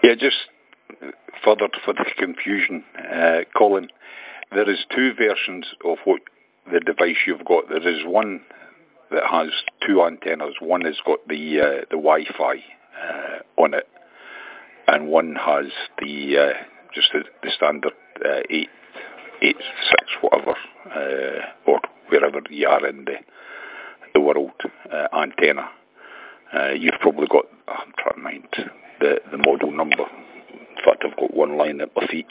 Yeah, just further for the confusion, Colin, there is two versions of what the device you've got. There is one that has two antennas. One has got the Wi-Fi on it, and one has the just the standard 886 whatever, or wherever you are in the world antenna. You've probably got, I'm trying to mind the model number. In fact, I've got one line at my feet.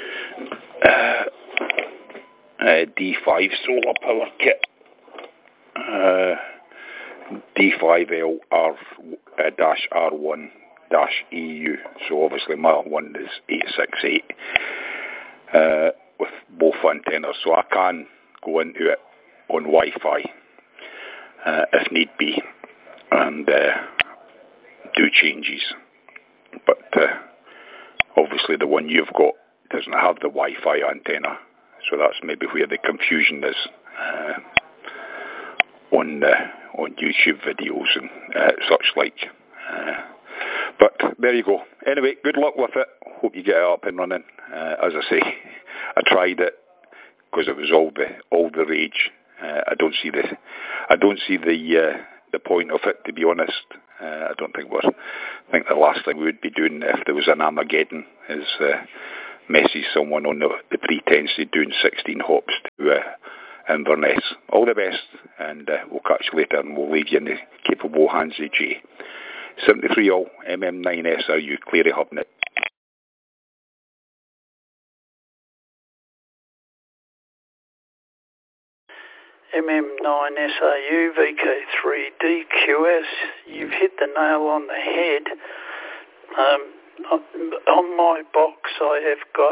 D5 solar power kit. D5LR-R1-EU. So obviously my one is 868 with both antennas. So I can go into it on Wi-Fi if need be and do changes. But obviously the one you've got doesn't have the Wi-Fi antenna, so that's maybe where the confusion is on YouTube videos and such like. But there you go. Anyway, good luck with it. Hope you get it up and running. As I say, I tried it because it was all the rage. I don't see the point of it, to be honest. I think the last thing we would be doing if there was an Armageddon is message someone on the pretense of doing 16 hops to Inverness. All the best, and we'll catch you later, and we'll leave you in the capable hands of Jay. 73 all, MM9SRU, Cleary Hubnet. MM9SRU, VK3DQS, you've hit the nail on the head. On my box I have got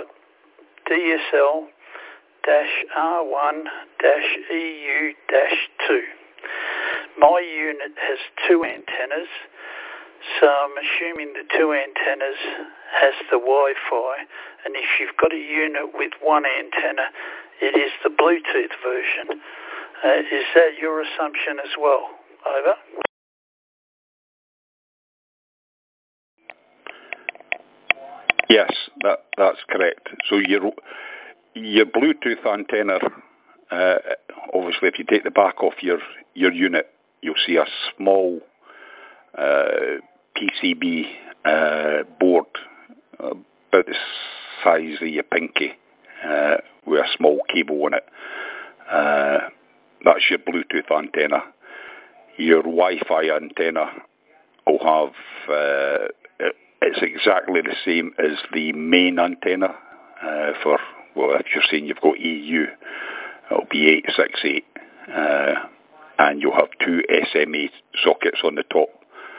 DSL-R1-EU-2. My unit has two antennas, so I'm assuming the two antennas has the Wi-Fi, and if you've got a unit with one antenna, it is the Bluetooth version. Is that your assumption as well? Over. Yes, that's correct. So your Bluetooth antenna, obviously, if you take the back off your unit, you'll see a small PCB board about the size of your pinky with a small cable on it. That's your Bluetooth antenna. Your Wi-Fi antenna will have, it's exactly the same as the main antenna for, well, if you're saying you've got EU, it'll be 868, and you'll have two SMA sockets on the top,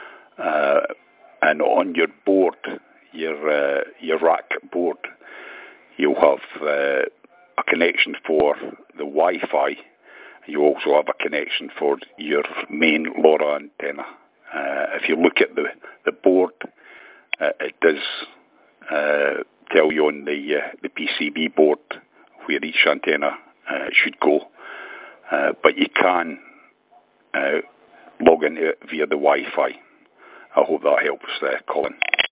and on your board, your rack board, you'll have a connection for the Wi-Fi. You also have a connection for your main LoRa antenna. If you look at the board, it does tell you on the PCB board where each antenna should go, but you can log into it via the Wi-Fi. I hope that helps, Colin.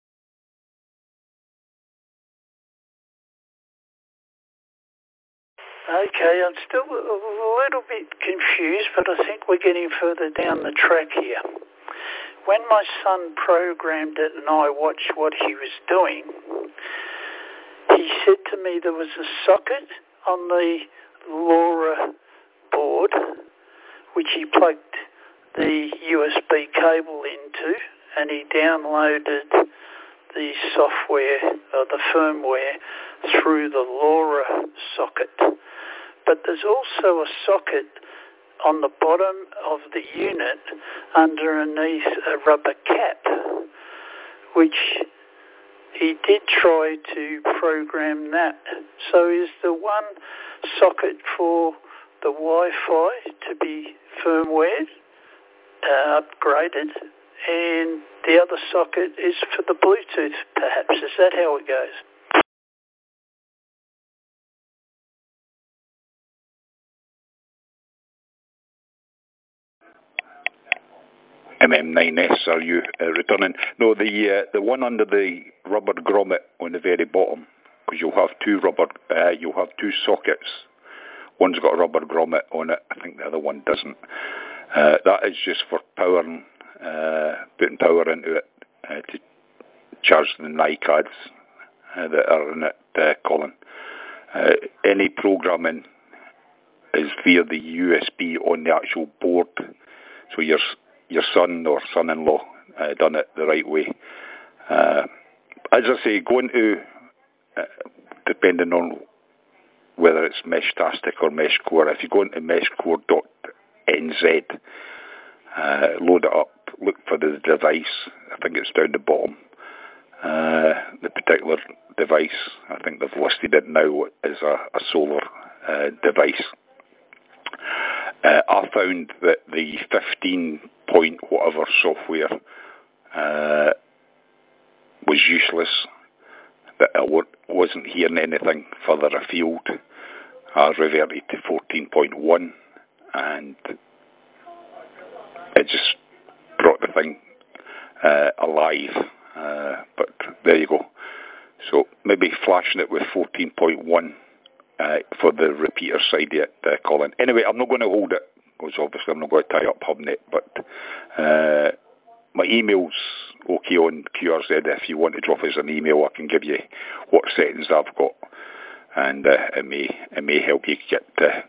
Okay, I'm still a little bit confused, but I think we're getting further down the track here. When my son programmed it and I watched what he was doing, he said to me there was a socket on the LoRa board which he plugged the USB cable into, and he downloaded the software or the firmware through the LoRa socket. But there's also a socket on the bottom of the unit underneath a rubber cap, which he did try to program that. So is the one socket for the Wi-Fi to be firmware upgraded, and the other socket is for the Bluetooth, perhaps? Is that how it goes? MM9S, are you returning? No, the one under the rubber grommet on the very bottom, because you'll have two sockets. One's got a rubber grommet on it. I think the other one doesn't. That is just for powering, putting power into it to charge the NiCads that are in it, Colin. Any programming is via the USB on the actual board, so your son or son-in-law done it the right way. As I say, going to, depending on whether it's Meshtastic or Meshcore, if you go into meshcore.nz, load it up, look for the device. I think it's down the bottom. The particular device, I think they've listed it now as a solar device. I found that the 15 point whatever software was useless, that I wasn't hearing anything further afield. I reverted to 14.1 and it just brought the thing alive, but there you go. So maybe flashing it with 14.1 for the repeater side yet, Colin. Anyway, I'm not going to hold it, because obviously I'm not going to tie up HubNet, but my email's okay on QRZ. If you want to drop us an email, I can give you what settings I've got, and it may help you get